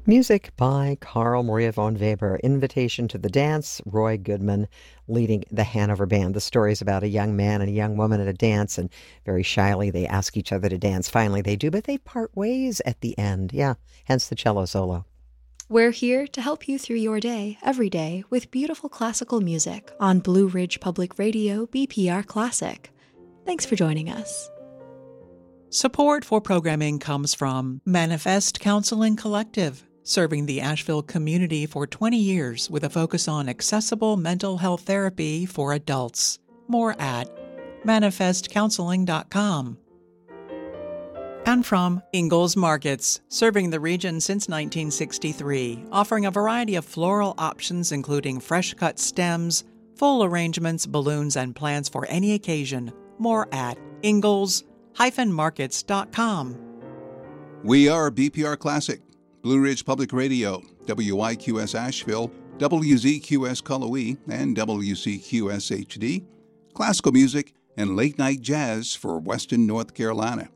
Music by Carl Maria von Weber. Invitation to the Dance, Roy Goodman leading the Hanover Band. The story is about a young man and a young woman at a dance, and very shyly they ask each other to dance. Finally they do, but they part ways at the end. Yeah, hence the cello solo. We're here to help you through your day, every day, with beautiful classical music on Blue Ridge Public Radio, BPR Classic. Thanks for joining us. Support for programming comes from Manifest Counseling Collective, serving the Asheville community for 20 years with a focus on accessible mental health therapy for adults. More at manifestcounseling.com. And from Ingalls Markets, serving the region since 1963, offering a variety of floral options including fresh-cut stems, full arrangements, balloons, and plants for any occasion. More at ingalls-markets.com. We are BPR Classic, Blue Ridge Public Radio, WIQS Asheville, WZQS Cullowhee, and WCQS HD, classical music and late-night jazz for Western North Carolina.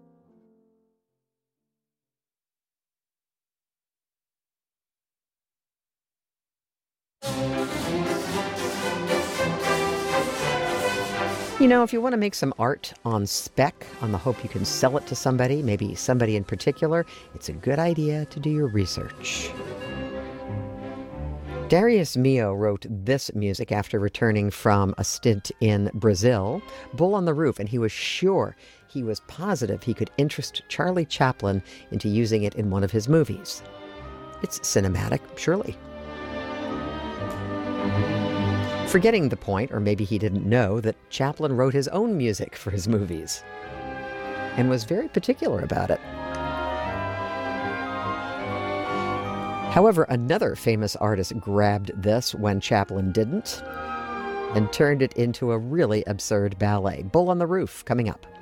You know, if you want to make some art on spec, on the hope you can sell it to somebody, maybe somebody in particular, it's a good idea to do your research. Darius Milhaud wrote this music after returning from a stint in Brazil, Bull on the Roof, and he was positive he could interest Charlie Chaplin into using it in one of his movies. It's cinematic, surely. Forgetting the point, or maybe he didn't know, that Chaplin wrote his own music for his movies and was very particular about it. However, another famous artist grabbed this when Chaplin didn't and turned it into a really absurd ballet. Bull on the Roof, coming up.